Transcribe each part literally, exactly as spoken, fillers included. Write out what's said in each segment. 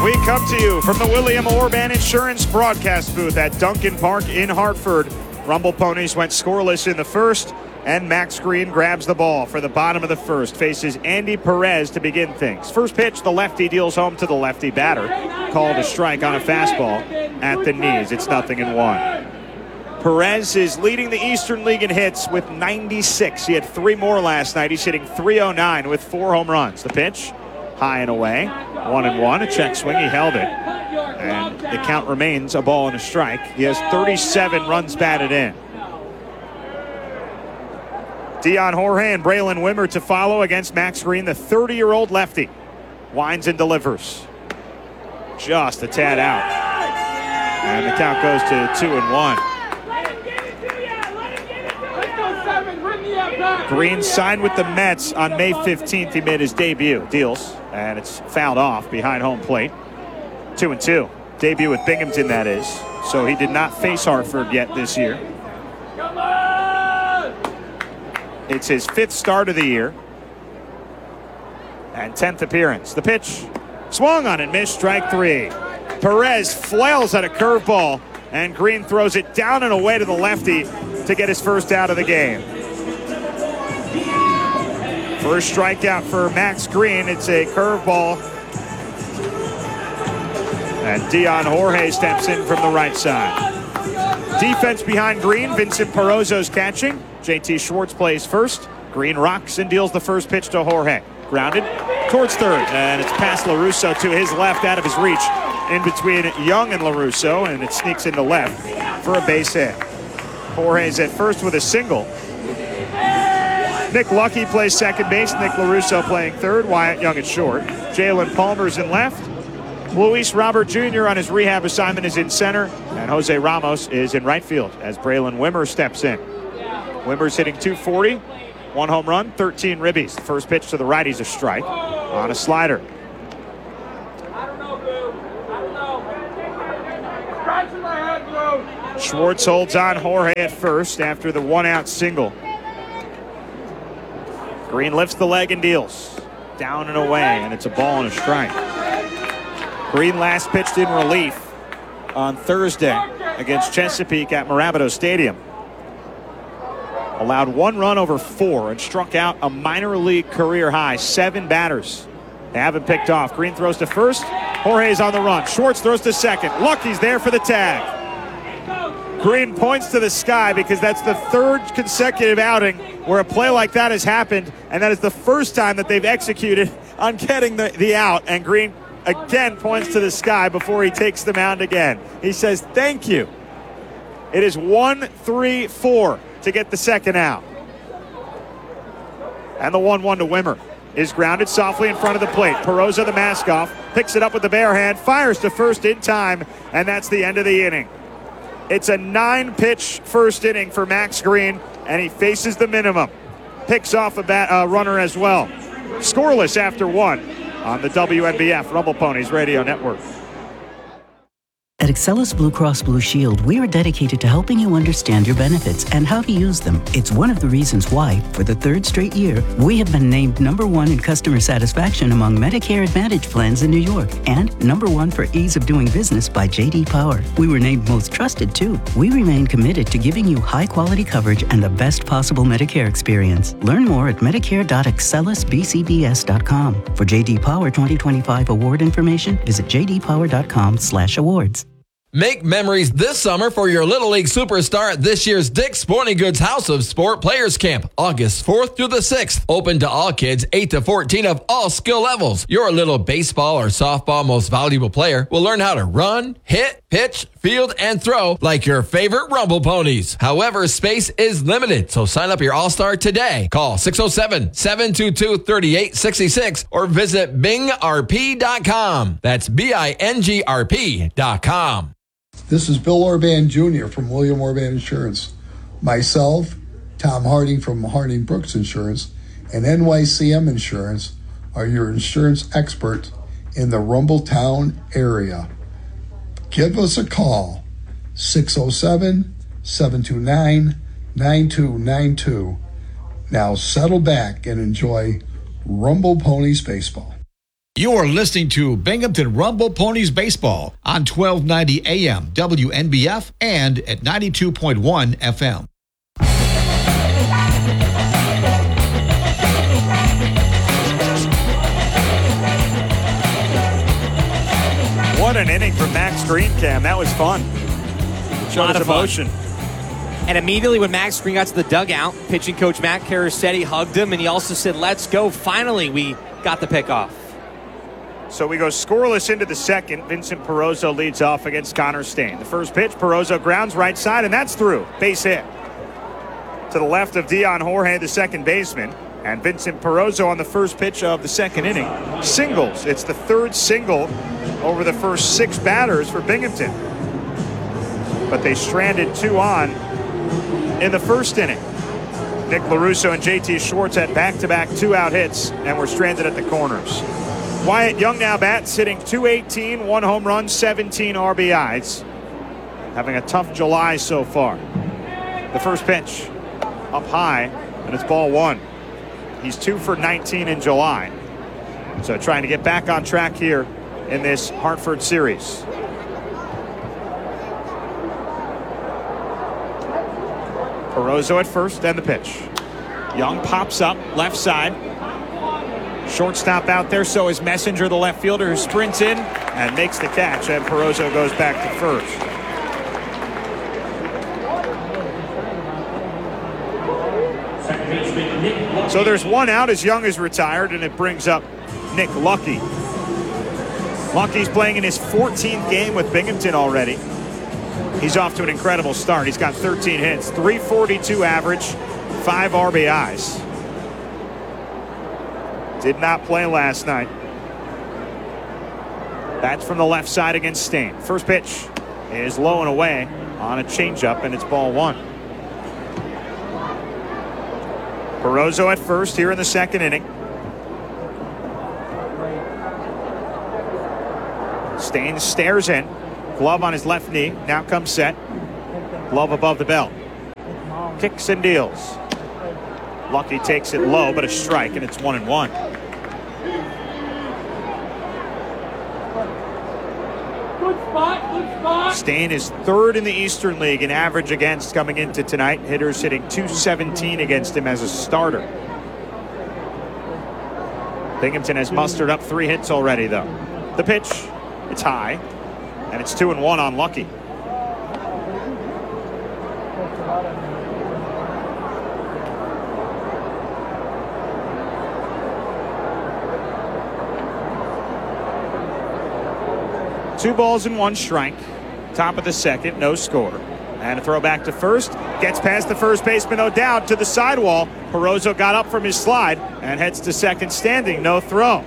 We come to you from the William Orban Insurance broadcast booth at Duncan Park in Hartford. Rumble Ponies went scoreless in the first, and Max Green grabs the ball for the bottom of the first. Faces Andy Perez to begin things. First pitch, the lefty deals home to the lefty batter. Called a strike on a fastball at the knees. It's nothing in one. Perez is leading the Eastern League in hits with ninety-six. He had three more last night. He's hitting three oh nine with four home runs. The pitch, high and away. One and one, a check swing. He held it. And the count remains a ball and a strike. He has thirty-seven runs batted in. Dion Jorge and Braylon Wimmer to follow against Max Green, the thirty-year-old lefty. Winds and delivers. Just a tad out. And the count goes to two and one. Green signed with the Mets on May fifteenth. He made his debut. Deals, and it's fouled off behind home plate. Two and two. Debut with Binghamton, that is. So he did not face Hartford yet this year. It's his fifth start of the year. And tenth appearance. The pitch swung on and missed, strike three. Perez flails at a curveball, and Green throws it down and away to the lefty to get his first out of the game. First strikeout for Max Green. It's a curveball. And Dion Jorge steps in from the right side. Defense behind Green. Vincent Perozzo's catching. J T Schwartz plays first. Green rocks and deals the first pitch to Jorge. Grounded towards third. And it's past LaRusso to his left, out of his reach. In between Young and LaRusso, and it sneaks into left for a base hit. Jorge's at first with a single. Nick Lucky plays second base. Nick LaRusso playing third. Wyatt Young at short. Jalen Palmer's in left. Luis Robert Junior on his rehab assignment is in center. And Jose Ramos is in right field as Braylon Wimmer steps in. Wimmer's hitting two forty. One home run, thirteen ribbies. The first pitch to the righty's a strike on a slider. Schwartz holds on Jorge at first after the one-out single. Green lifts the leg and deals. Down and away, and it's a ball and a strike. Green last pitched in relief on Thursday against Chesapeake at Mirabito Stadium. Allowed one run over four and struck out a minor league career high seven batters. They haven't picked off. Green throws to first. Jorge's on the run. Schwartz throws to second. Lucky's there for the tag. Green points to the sky because that's the third consecutive outing where a play like that has happened, and that is the first time that they've executed on getting the, the out. And Green again points to the sky before he takes the mound again. He says, thank you. It is one three four to get the second out. And the one one to Wimmer is grounded softly in front of the plate. Perozzo, the mask off, picks it up with the bare hand, fires to first in time, and that's the end of the inning. It's a nine-pitch first inning for Max Green, and he faces the minimum. Picks off a bat, uh, runner as well. Scoreless after one on the W N B F Rumble Ponies Radio Network. At Excellus Blue Cross Blue Shield, we are dedicated to helping you understand your benefits and how to use them. It's one of the reasons why, for the third straight year, we have been named number one in customer satisfaction among Medicare Advantage plans in New York and number one for ease of doing business by J D Power. We were named most trusted, too. We remain committed to giving you high-quality coverage and the best possible Medicare experience. Learn more at medicare dot excellus b c b s dot com. For J D Power twenty twenty-five award information, visit j d power dot com slash awards. Make memories this summer for your Little League superstar at this year's Dick's Sporting Goods House of Sport Players Camp, August fourth through the sixth. Open to all kids eight to fourteen of all skill levels. Your little baseball or softball most valuable player will learn how to run, hit, pitch, field, and throw like your favorite Rumble Ponies. However, space is limited, so sign up your All-Star today. Call six oh seven, seven two two, three eight six six or visit bing r p dot com. That's B I N G R P dot com. This is Bill Orban Junior from William Orban Insurance. Myself, Tom Harding from Harding Brooks Insurance, and N Y C M Insurance are your insurance experts in the Rumbletown area. Give us a call, six oh seven, seven two nine, nine two nine two. Now settle back and enjoy Rumble Ponies Baseball. You are listening to Binghamton Rumble Ponies Baseball on twelve ninety A M W N B F and at ninety-two point one F M. What an inning from Max Green, Cam. That was fun. Showed his emotion. And immediately when Max Green got to the dugout, pitching coach Matt Caracetti hugged him, and he also said, "Let's go. Finally, we got the pickoff." So we go scoreless into the second. Vincent Perozo leads off against Connor Stain. The first pitch, Perozo grounds right side, and that's through. Base hit. To the left of Dion Jorge, the second baseman. And Vincent Perozo on the first pitch of the second inning singles. It's the third single over the first six batters for Binghamton. But they stranded two on in the first inning. Nick LaRusso and J T Schwartz had back-to-back two-out hits and were stranded at the corners. Wyatt Young now bats, hitting two eighteen, one home run, seventeen R B Is. Having a tough July so far. The first pitch up high, and it's ball one. He's two for nineteen in July. So trying to get back on track here in this Hartford series. Perozo at first, and the pitch. Young pops up, left side. Shortstop out there, so is Messenger, the left fielder, who sprints in and makes the catch, and Perozo goes back to first. So there's one out as Young is retired, and it brings up Nick Lucky. Lucky's playing in his fourteenth game with Binghamton already. He's off to an incredible start. He's got thirteen hits, three forty-two average, five R B Is. Did not play last night. Bats from the left side against Stain. First pitch is low and away on a changeup, and it's ball one. Perozo at first here in the second inning. Stain stares in. Glove on his left knee. Now comes set. Glove above the belt. Kicks and deals. Lucky takes it low, but a strike, and it's one and one. Good spot, good spot. Stain is third in the Eastern League in average against coming into tonight. Hitters hitting two seventeen against him as a starter. Binghamton has mustered up three hits already, though. The pitch, it's high, and it's two and one on Lucky. Two balls and one strike. Top of the second, no score. And a throw back to first. Gets past the first baseman, no doubt, to the sidewall. Perozo got up from his slide and heads to second standing, no throw.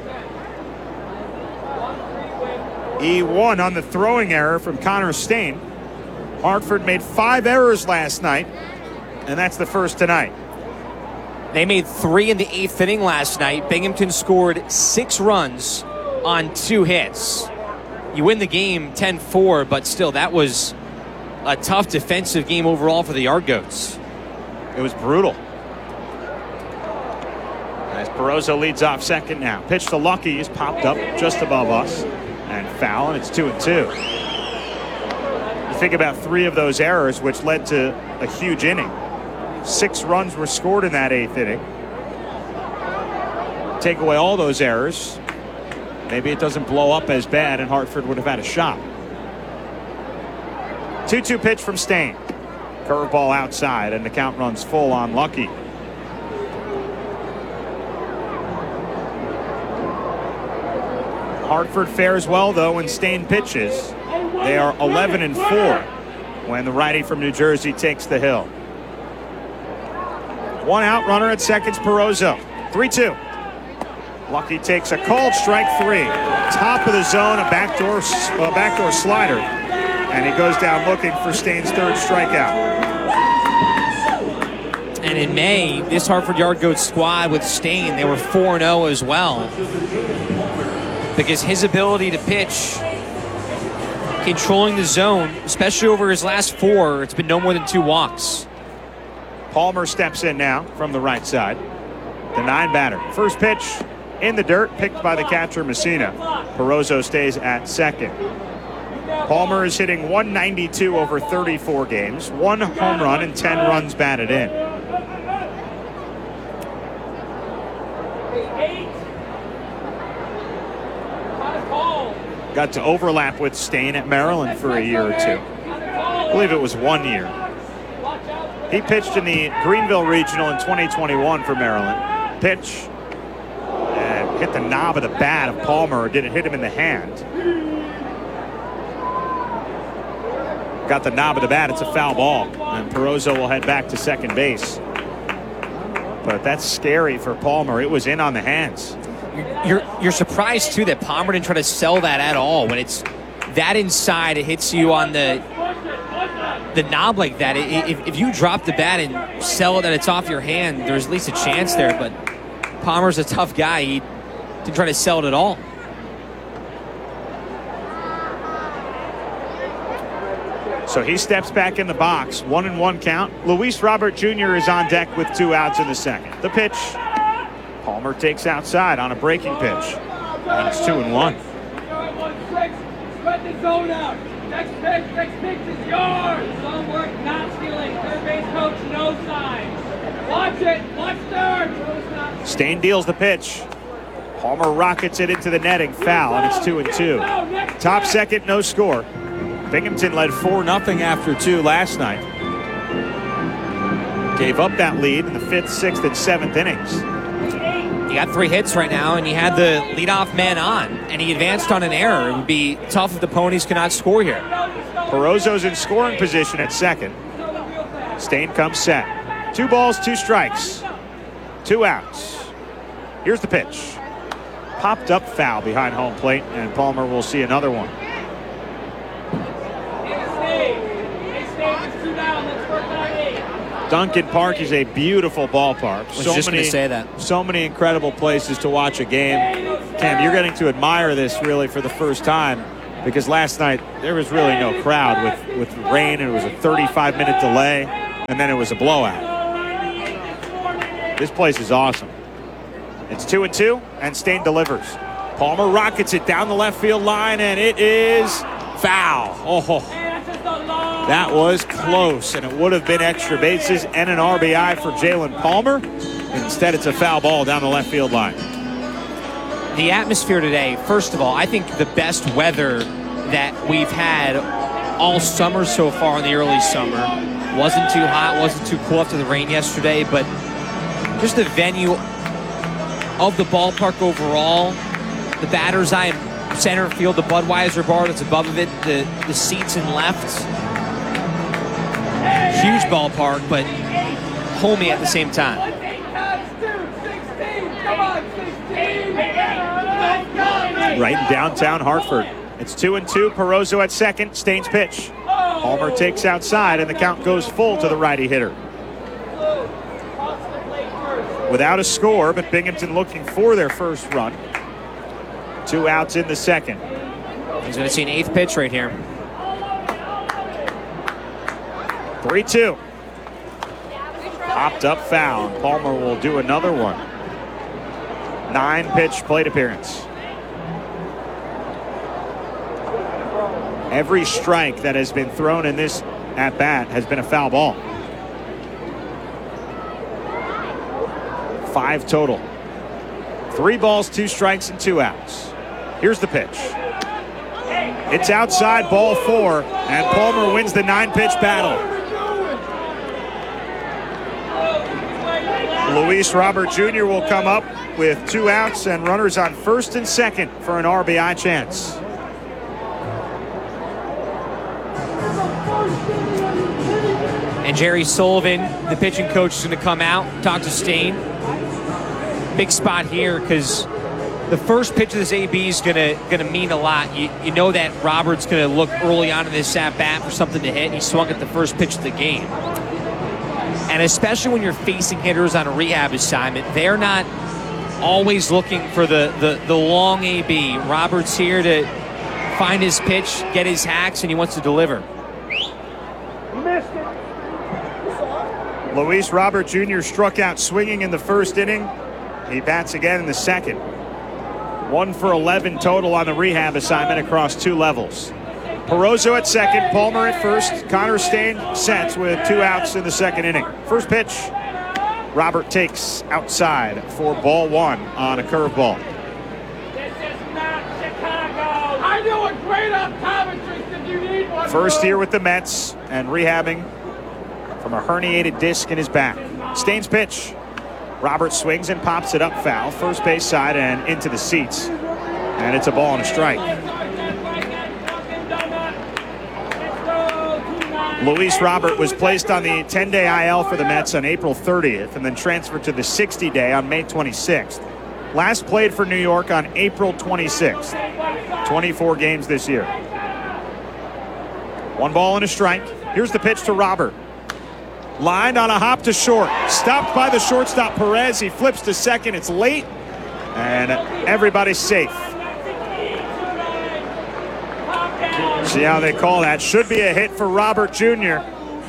E one on the throwing error from Connor Stain. Hartford made five errors last night, and that's the first tonight. They made three in the eighth inning last night. Binghamton scored six runs on two hits. You win the game ten four, but still, that was a tough defensive game overall for the Yard Goats. It was brutal. As Perozo leads off second now. Pitch to Lucky is popped up just above us. And foul, and it's two and two. You think about three of those errors, which led to a huge inning. Six runs were scored in that eighth inning. Take away all those errors, maybe it doesn't blow up as bad, and Hartford would have had a shot. two two pitch from Stain. Curveball outside, and the count runs full on Lucky. Hartford fares well, though, when Stain pitches. They are eleven and four when the righty from New Jersey takes the hill. One out, runner at second's Perozo. three two. Lucky takes a called strike three. Top of the zone, a backdoor, uh, backdoor slider. And he goes down looking for Stain's third strikeout. And in May, this Hartford Yard Goats squad with Stain, they were four and oh as well. Because his ability to pitch, controlling the zone, especially over his last four, it's been no more than two walks. Palmer steps in now from the right side. The nine batter. First pitch in the dirt, picked by the catcher Messina. Perozzo stays at second. Palmer is hitting one ninety-two over thirty-four games, one home run and ten runs batted in. Got to overlap with Stain at Maryland for a year or two. I believe it was one year. He pitched in the Greenville Regional in twenty twenty-one for Maryland. Pitch and hit the knob of the bat of Palmer, or did it hit him in the hand? Got the knob of the bat, it's a foul ball, and Perozzo will head back to second base. But that's scary for Palmer. It was in on the hands. You're you're surprised too that Palmer didn't try to sell that at all. When it's that inside, it hits you on the the knob like that. If, if you drop the bat and sell it that it's off your hand, there's at least a chance there. But Palmer's a tough guy. He didn't try to sell it at all. So he steps back in the box, one and one count. Luis Robert Junior is on deck with two outs in the second. The pitch, Palmer takes outside on a breaking pitch, and it's two and one. Spread the zone out. Next pitch, next pitch is yours. Zone work, not stealing. Third base coach, no sign. Watch it, watch third. Stain deals the pitch. Palmer rockets it into the netting, foul, and it's two and two. Top second, no score. Binghamton led four nothing after two last night. Gave up that lead in the fifth, sixth, and seventh innings. He got three hits right now, and he had the leadoff man on, and he advanced on an error. It would be tough if the Ponies cannot score here. Perozzo's in scoring position at second. Stain comes set. Two balls, two strikes. Two outs. Here's the pitch. Popped up foul behind home plate, and Palmer will see another one. Duncan Park is a beautiful ballpark. I was so just many, going to say that. So many incredible places to watch a game. Cam, you're getting to admire this really for the first time, because last night there was really no crowd with, with rain, and it was a thirty-five minute delay, and then it was a blowout. This place is awesome. It's two and two, and Stain delivers. Palmer rockets it down the left field line, and it is foul. Oh. That was close, and it would have been extra bases and an R B I for Jalen Palmer. Instead, it's a foul ball down the left field line. The atmosphere today, first of all, I think the best weather that we've had all summer so far in the early summer. Wasn't too hot, wasn't too cool after the rain yesterday, but just the venue of the ballpark overall, the batter's eye in center field, the Budweiser bar that's above it, the, the seats in left. Huge ballpark, but homey at the same time. Right in downtown Hartford. It's two and two. Perozzo at second. Stain's pitch. Palmer takes outside, and the count goes full to the righty hitter. Without a score, but Binghamton looking for their first run. Two outs in the second. He's going to see an eighth pitch right here. three two. Popped up foul, and Palmer will do another one. Nine pitch plate appearance. Every strike that has been thrown in this at bat has been a foul ball. Five total. Three balls, two strikes, and two outs. Here's the pitch. It's outside, ball four, and Palmer wins the nine-pitch battle. Luis Robert Junior will come up with two outs and runners on first and second for an R B I chance. And Jerry Sullivan, the pitching coach, is going to come out, talk to Stain. Big spot here because the first pitch of this A B is going to going to mean a lot. You, you know that Robert's going to look early on in this at bat for something to hit. He swung at the first pitch of the game. And especially when you're facing hitters on a rehab assignment, they're not always looking for the, the, the long A B. Robert's here to find his pitch, get his hacks, and he wants to deliver. Luis Robert Junior struck out swinging in the first inning. He bats again in the second. One for eleven total on the rehab assignment across two levels. Perozo at second, Palmer at first. Connor Stain sets with two outs in the second inning. First pitch, Robert takes outside for ball one on a curveball. This is not Chicago. I do a great optometrist if you need one. First year with the Mets and rehabbing from a herniated disc in his back. Stain's pitch. Robert swings and pops it up foul, first base side and into the seats. And it's a ball and a strike. Luis Robert was placed on the ten-day I L for the Mets on April thirtieth and then transferred to the sixty-day on May twenty-sixth. Last played for New York on April twenty-sixth. twenty-four games this year. One ball and a strike. Here's the pitch to Robert. Lined on a hop to short. Stopped by the shortstop Perez. He flips to second. It's late. And everybody's safe. See how they call that. Should be a hit for Robert Junior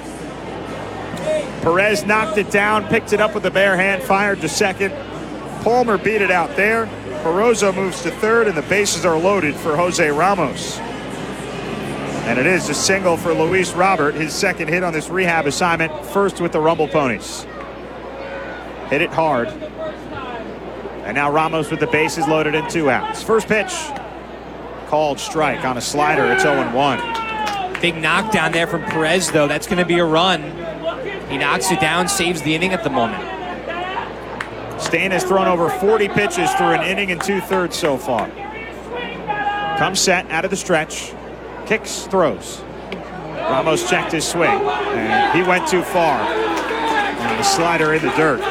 Perez knocked it down, picked it up with the bare hand, fired to second. Palmer beat it out there. Perozo moves to third, and the bases are loaded for Jose Ramos. And it is a single for Luis Robert, his second hit on this rehab assignment, first with the Rumble Ponies. Hit it hard. And now Ramos with the bases loaded and two outs. First pitch. Called strike on a slider. It's oh one. Big knockdown there from Perez, though. That's going to be a run. He knocks it down, saves the inning at the moment. Stain has thrown over forty pitches through an inning and two-thirds so far. Comes set out of the stretch. Kicks, throws. Ramos checked his swing, and he went too far. And the slider in the dirt.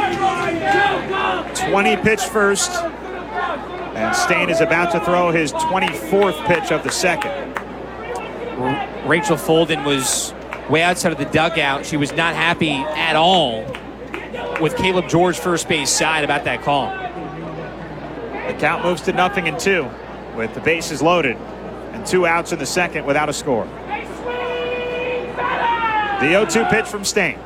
twenty pitch first. And Stain is about to throw his twenty-fourth pitch of the second. Rachel Folden was way outside of the dugout. She was not happy at all with Caleb George first base side about that call. The count moves to nothing and two with the bases loaded and two outs in the second without a score. The oh two pitch from Stain.